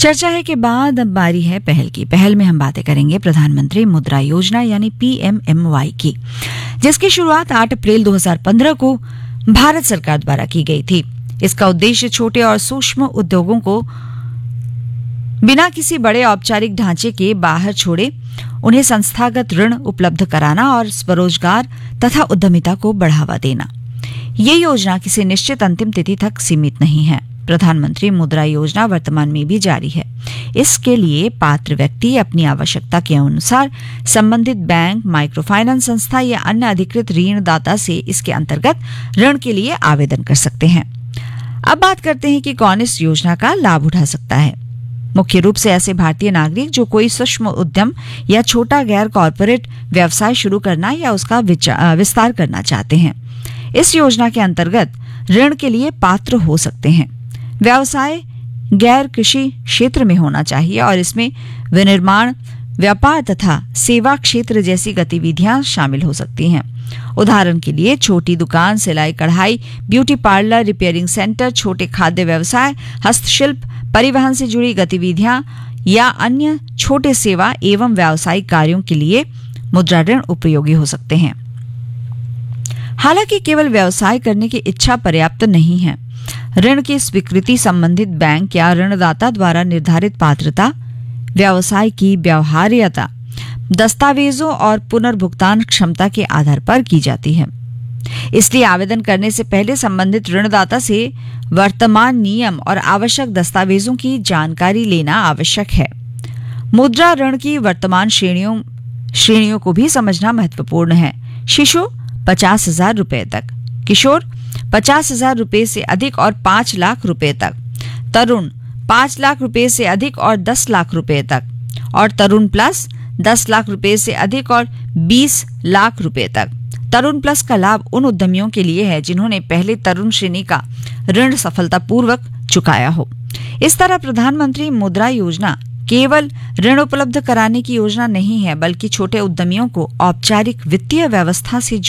चर्चा है के बाद अब बारी है पहल की। पहल में हम बातें करेंगे प्रधानमंत्री मुद्रा योजना यानी PMMY की, जिसकी शुरुआत 8 अप्रैल 2015 को भारत सरकार द्वारा की गई थी। इसका उद्देश्य छोटे और सूक्ष्म उद्योगों को बिना किसी बड़े औपचारिक ढांचे के बाहर छोड़े उन्हें संस्थागत ऋण उपलब्ध कराना और स्वरोजगार तथा उद्यमिता को बढ़ावा देना। ये योजना किसी निश्चित अंतिम तिथि तक सीमित नहीं है। प्रधानमंत्री मुद्रा योजना वर्तमान में भी जारी है। इसके लिए पात्र व्यक्ति अपनी आवश्यकता के अनुसार संबंधित बैंक, माइक्रो फाइनेंस संस्था या अन्य अधिकृत ऋणदाता से इसके अंतर्गत ऋण के लिए आवेदन कर सकते हैं। अब बात करते हैं कि कौन इस योजना का लाभ उठा सकता है। मुख्य रूप से ऐसे भारतीय नागरिक जो कोई सूक्ष्म उद्यम या छोटा गैर कॉरपोरेट व्यवसाय शुरू करना या उसका विस्तार करना चाहते हैं, इस योजना के अंतर्गत ऋण के लिए पात्र हो सकते हैं। व्यवसाय गैर कृषि क्षेत्र में होना चाहिए और इसमें विनिर्माण, व्यापार तथा सेवा क्षेत्र जैसी गतिविधियां शामिल हो सकती हैं। उदाहरण के लिए छोटी दुकान, सिलाई कढ़ाई, ब्यूटी पार्लर, रिपेयरिंग सेंटर, छोटे खाद्य व्यवसाय, हस्तशिल्प, परिवहन से जुड़ी गतिविधियां या अन्य छोटे सेवा एवं व्यावसायिक कार्यों के लिए मुद्रा ऋण उपयोगी हो सकते हैं। हालांकि केवल व्यवसाय करने की इच्छा पर्याप्त नहीं है। ऋण की स्वीकृति संबंधित बैंक या ऋणदाता द्वारा निर्धारित पात्रता, व्यवसाय की व्यवहार्यता, दस्तावेजों और पुनर्भुगतान क्षमता के आधार पर की जाती है। इसलिए आवेदन करने से पहले संबंधित ऋणदाता से वर्तमान नियम और आवश्यक दस्तावेजों की जानकारी लेना आवश्यक है। मुद्रा ऋण की वर्तमान श्रेणियों को भी समझना महत्वपूर्ण है। शिशु 50,000 रुपए तक, किशोर 50,000 रुपए से अधिक और 5 लाख रुपए तक, तरुण 5 लाख रुपए से अधिक और 10 लाख रुपए तक, और तरुण प्लस 10 लाख रुपए से अधिक और 20 लाख रुपए तक। तरुण प्लस का लाभ उन उद्यमियों के लिए है जिन्होंने पहले तरुण श्रेणी का ऋण सफलतापूर्वक चुकाया हो। इस तरह प्रधानमंत्री मुद्रा योजना केवल ऋण उपलब्ध कराने की योजना नहीं है, बल्कि छोटे उद्यमियों को औपचारिक वित्तीय व्यवस्था से